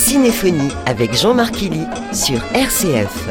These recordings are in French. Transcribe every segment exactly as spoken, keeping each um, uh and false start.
Cinéphonie avec Jean-Marc Illy sur R C F.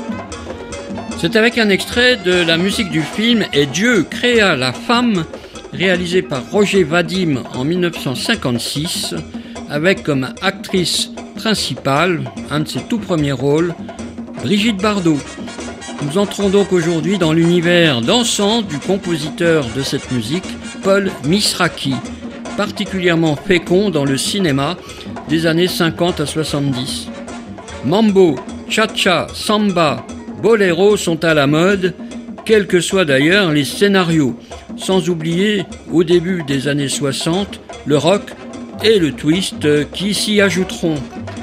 C'est avec un extrait de la musique du film « Et Dieu créa la femme » réalisé par Roger Vadim en dix-neuf cent cinquante-six, avec comme actrice principale, un de ses tout premiers rôles, Brigitte Bardot. Nous entrons donc aujourd'hui dans l'univers dansant du compositeur de cette musique, Paul Misraki, particulièrement fécond dans le cinéma des années cinquante à soixante-dix. Mambo, cha-cha, samba, boléro sont à la mode, quels que soient d'ailleurs les scénarios, sans oublier, au début des années soixante, le rock et le twist qui s'y ajouteront.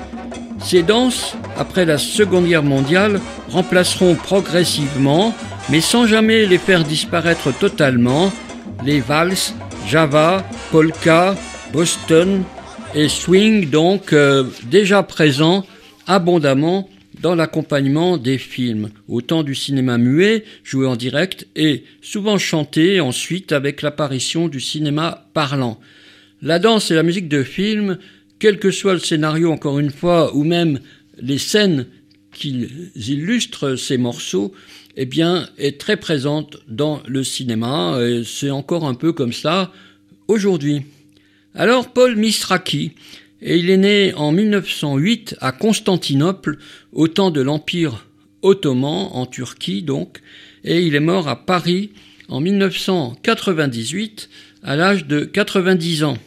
Ces danses, après la Seconde Guerre mondiale, remplaceront progressivement, mais sans jamais les faire disparaître totalement, les valses, java, polka, boston et swing, donc euh, déjà présents abondamment dans l'accompagnement des films, autant du cinéma muet, joué en direct, et souvent chanté ensuite avec l'apparition du cinéma parlant. La danse et la musique de film, quel que soit le scénario encore une fois, ou même les scènes qui illustrent ces morceaux, eh bien, est très présente dans le cinéma, et c'est encore un peu comme ça aujourd'hui. Alors, Paul Misraki, et il est né en dix-neuf cent huit à Constantinople, au temps de l'Empire ottoman, en Turquie donc, et il est mort à Paris en dix-neuf cent quatre-vingt-dix-huit, à l'âge de quatre-vingt-dix ans.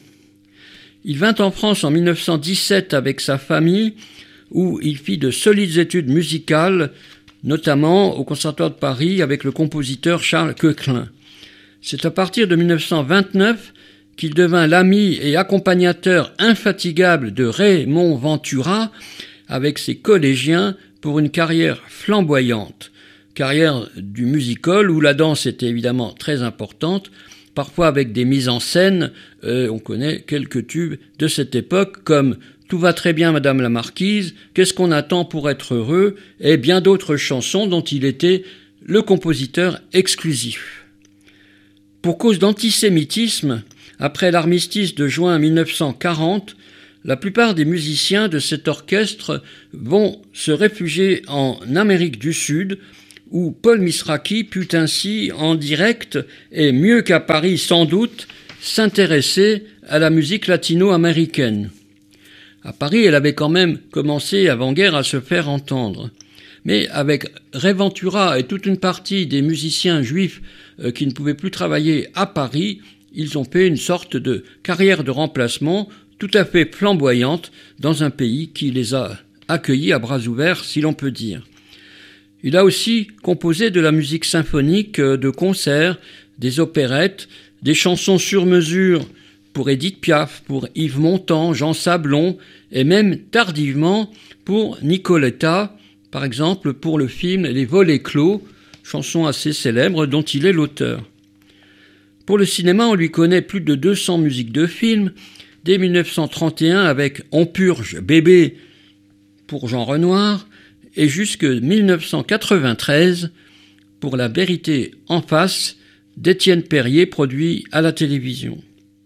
Il vint en France en dix-neuf cent dix-sept avec sa famille, où il fit de solides études musicales, notamment au Conservatoire de Paris avec le compositeur Charles Koechlin. C'est à partir de dix-neuf cent vingt-neuf qu'il devint l'ami et accompagnateur infatigable de Raymond Ventura avec ses collégiens pour une carrière flamboyante. Carrière du music-hall où la danse était évidemment très importante, parfois avec des mises en scène, euh, on connaît quelques tubes de cette époque comme « Tout va très bien Madame la Marquise »,« Qu'est-ce qu'on attend pour être heureux » et bien d'autres chansons dont il était le compositeur exclusif. Pour cause d'antisémitisme, après l'armistice de juin dix-neuf cent quarante, la plupart des musiciens de cet orchestre vont se réfugier en Amérique du Sud, où Paul Misraki put ainsi, en direct, et mieux qu'à Paris sans doute, s'intéresser à la musique latino-américaine. À Paris, elle avait quand même commencé avant-guerre à se faire entendre. Mais avec Ray Ventura et toute une partie des musiciens juifs euh, qui ne pouvaient plus travailler à Paris, ils ont fait une sorte de carrière de remplacement tout à fait flamboyante dans un pays qui les a accueillis à bras ouverts, si l'on peut dire. Il a aussi composé de la musique symphonique de concert, des opérettes, des chansons sur mesure pour Édith Piaf, pour Yves Montand, Jean Sablon, et même tardivement pour Nicoletta, par exemple pour le film Les Volets clos, chanson assez célèbre dont il est l'auteur. Pour le cinéma, on lui connaît plus de deux cents musiques de films, dès dix-neuf cent trente et un avec On purge bébé pour Jean Renoir, et jusque dix-neuf cent quatre-vingt-treize pour La vérité en face d'Étienne Perrier, produit à la télévision.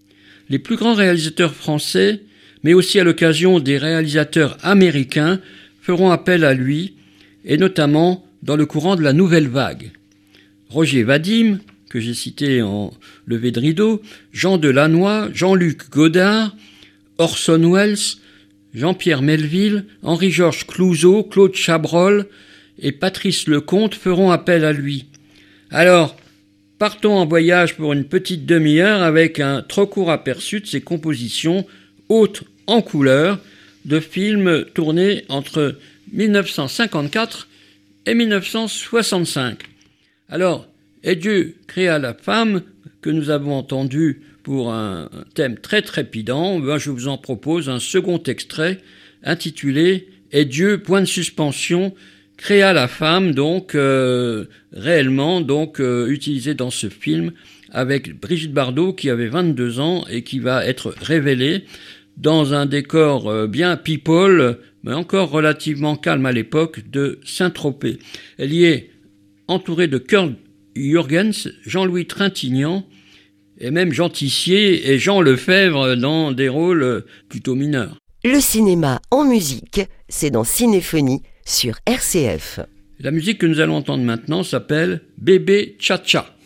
Les plus grands réalisateurs français, mais aussi à l'occasion des réalisateurs américains, feront appel à lui, et notamment dans le courant de la Nouvelle Vague. Roger Vadim, que j'ai cité en levé de rideau, Jean Delannoy, Jean-Luc Godard, Orson Welles, Jean-Pierre Melville, Henri-Georges Clouzot, Claude Chabrol et Patrice Lecomte feront appel à lui. Alors, partons en voyage pour une petite demi-heure avec un trop court aperçu de ses compositions hautes en couleur de films tournés entre dix-neuf cent cinquante-quatre et dix-neuf cent soixante-cinq. Alors, Et Dieu créa la femme, que nous avons entendu pour un thème très trépidant, ben je vous en propose un second extrait intitulé « Et Dieu, point de suspension, créa la femme », donc euh, réellement donc euh, utilisé dans ce film avec Brigitte Bardot qui avait vingt-deux ans et qui va être révélée dans un décor euh, bien people, mais encore relativement calme à l'époque, de Saint-Tropez. Elle y est entourée de Kurt Jürgens, Jean-Louis Trintignant et même Jean Tissier et Jean Lefebvre dans des rôles plutôt mineurs. Le cinéma en musique, c'est dans Cinéphonie sur R C F. La musique que nous allons entendre maintenant s'appelle Bébé Cha Cha.